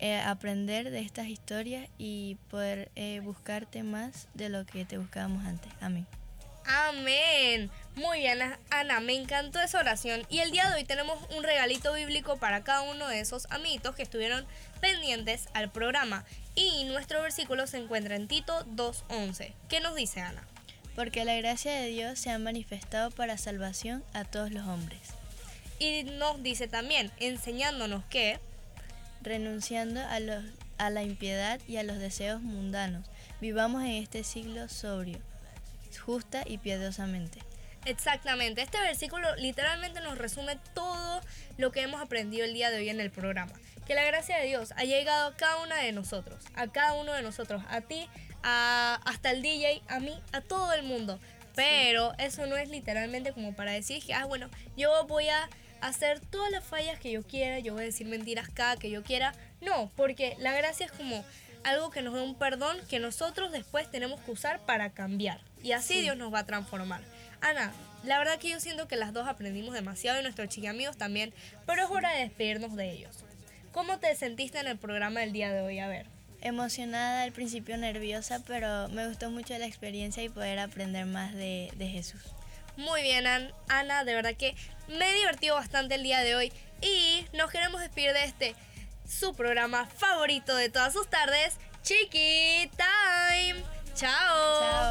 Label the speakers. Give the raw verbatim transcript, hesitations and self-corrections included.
Speaker 1: eh, aprender de estas historias y poder eh, buscarte más de lo que te buscábamos antes. Amén.
Speaker 2: Amén. Muy bien, Ana, me encantó esa oración. Y el día de hoy tenemos un regalito bíblico para cada uno de esos amiguitos que estuvieron pendientes al programa. Y nuestro versículo se encuentra en Tito dos once. ¿Qué nos dice, Ana?
Speaker 1: Porque la gracia de Dios se ha manifestado para salvación a todos los hombres.
Speaker 2: Y nos dice también, enseñándonos que,
Speaker 1: renunciando a, los, a la impiedad y a los deseos mundanos, vivamos en este siglo sobrio, justa y piadosamente.
Speaker 2: Exactamente, este versículo literalmente nos resume todo lo que hemos aprendido el día de hoy en el programa. Que la gracia de Dios ha llegado a cada una de nosotros, a cada uno de nosotros, a ti, a, hasta el D J, a mí, a todo el mundo. Pero sí, eso no es literalmente como para decir que, ah, bueno, yo voy a hacer todas las fallas que yo quiera, yo voy a decir mentiras cada que yo quiera. No, porque la gracia es como algo que nos da un perdón que nosotros después tenemos que usar para cambiar. Y así sí, Dios nos va a transformar. Ana, la verdad que yo siento que las dos aprendimos demasiado y nuestros chiquiamigos también, pero es hora de despedirnos de ellos. ¿Cómo te sentiste en el programa del día de hoy? A ver.
Speaker 1: Emocionada, al principio nerviosa, pero me gustó mucho la experiencia y poder aprender más de, de Jesús.
Speaker 2: Muy bien, Ana, de verdad que me he divertido bastante el día de hoy y nos queremos despedir de este su programa favorito de todas sus tardes, Chiqui Time. Chao.
Speaker 1: Chao.